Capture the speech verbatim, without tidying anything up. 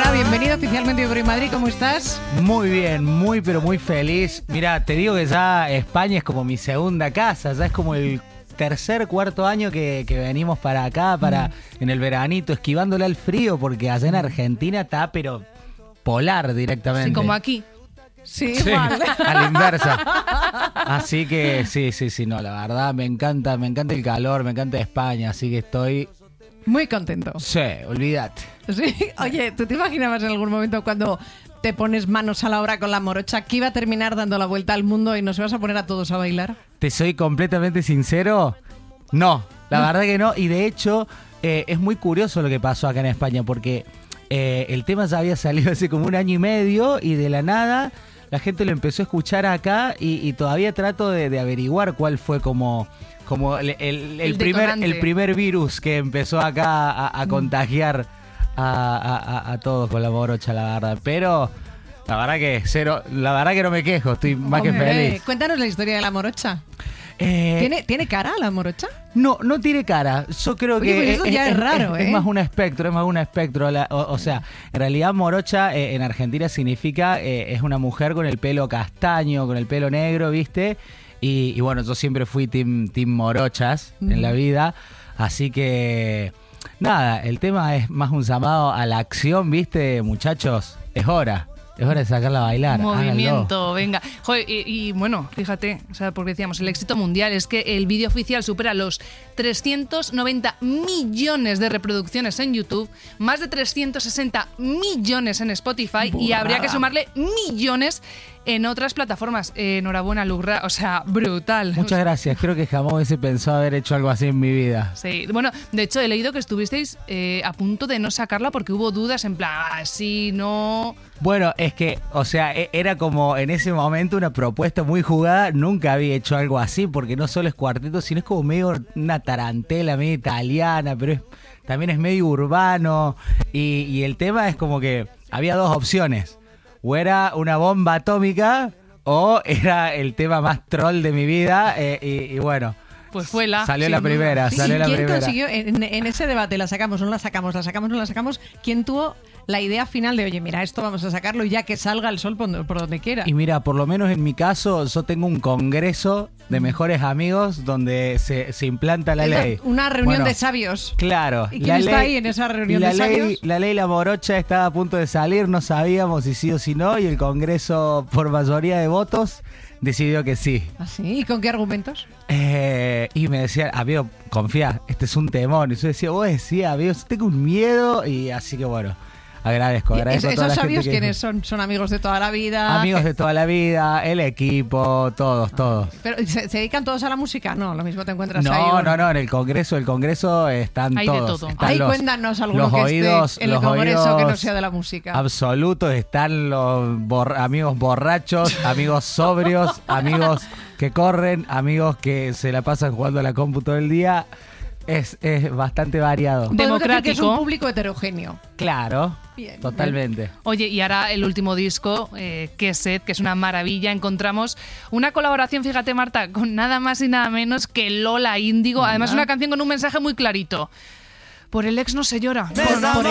Ibarra, bienvenido oficialmente a Ibero y Madrid, ¿cómo estás? Muy bien, muy pero muy feliz. Mira, te digo que ya España es como mi segunda casa, ya es como el tercer, cuarto año que, que venimos para acá, para mm. en el veranito, esquivándole al frío, porque allá en Argentina está pero polar directamente. Sí, como aquí. Sí, sí, igual. A la inversa. Así que sí, sí, sí, no, la verdad me encanta, me encanta el calor, me encanta España, así que estoy... Muy contento. Sí, olvídate. Sí, oye, ¿tú te imaginabas en algún momento cuando te pones manos a la obra con la morocha que iba a terminar dando la vuelta al mundo y nos ibas a poner a todos a bailar? Te soy completamente sincero, no, la verdad que no, y de hecho eh, es muy curioso lo que pasó acá en España, porque eh, el tema ya había salido hace como un año y medio y de la nada la gente lo empezó a escuchar acá y, y todavía trato de, de averiguar cuál fue como... Como el, el, el, el, primer, el primer virus que empezó acá a, a contagiar a, a, a todos con la morocha, la verdad. Pero la verdad que cero, la verdad que no me quejo, estoy más Hombre, que feliz. Cuéntanos la historia de la morocha. Eh, ¿Tiene, ¿Tiene cara la morocha? No, no tiene cara. Yo creo Oye, que pues eso es, ya es, es raro, es, ¿eh? es más un espectro, es más un espectro. La, o, o sea, en realidad morocha eh, en Argentina significa eh, es una mujer con el pelo castaño, con el pelo negro, ¿viste? Y, y bueno, yo siempre fui team, team morochas mm. en la vida, así que nada, el tema es más un llamado a la acción, ¿viste? Muchachos, es hora. Es hora de sacarla a bailar. Movimiento, háganlo. venga. Joder, y, y bueno, fíjate, o sea, porque decíamos, el éxito mundial es que el vídeo oficial supera los trescientos noventa millones de reproducciones en YouTube, más de trescientos sesenta millones en Spotify Burra. Y habría que sumarle millones en otras plataformas. Eh, enhorabuena, Lugra, o sea, brutal. Muchas gracias, creo que jamás hubiese pensado haber hecho algo así en mi vida. Sí, bueno, de hecho he leído que estuvisteis eh, a punto de no sacarla porque hubo dudas en plan, ah, sí, no... Bueno, es que, o sea, era como en ese momento una propuesta muy jugada, nunca había hecho algo así, porque no solo es cuarteto, sino es como medio una tarantela, medio italiana, pero es, también es medio urbano, y, y el tema es como que había dos opciones. O era una bomba atómica o era el tema más troll de mi vida eh, y, y bueno, pues fue la... Salió la primera, sí, salió la ¿quién primera. consiguió, en, en ese debate, la sacamos, no la sacamos, la sacamos, no la sacamos, quién tuvo la idea final de, oye, mira, esto vamos a sacarlo ya que salga el sol por, por donde quiera? Y mira, por lo menos en mi caso, yo tengo un congreso de mejores amigos donde se, se implanta la ley. Una reunión bueno, de sabios. Claro. ¿Y quién está ley, ahí en esa reunión la de ley, sabios? La ley La Morocha estaba a punto de salir, no sabíamos si sí o si no, y el congreso, por mayoría de votos, decidió que sí. ¿Ah, sí? ¿Y con qué argumentos? Eh, y me decían, amigo, confía, este es un temor. Y yo decía, vos decías, amigo, yo tengo un miedo, y así que bueno... Agradezco, agradezco ¿Esos a toda la sabios gente que... quiénes son? ¿Son amigos de toda la vida? Amigos de toda la vida, el equipo, todos, todos. ¿Pero ¿se, se dedican todos a la música? No, lo mismo te encuentras no, ahí. No, no, no, en el congreso, el congreso están hay todos. De todo. Están ahí los, cuéntanos alguno los que oídos, esté en el los congreso que no sea de la música. Absolutos, están los bor- amigos borrachos, amigos sobrios, amigos que corren, amigos que se la pasan jugando a la compu todo el día. Es, es bastante variado. Democrático. Que es un público heterogéneo. Claro, bien, totalmente. Bien. Oye, y ahora el último disco, eh, Que Sed, que es una maravilla. Encontramos una colaboración, fíjate, Marta, con nada más y nada menos que Lola Índigo. Además, una canción con un mensaje muy clarito. Por el ex no se llora. Por, por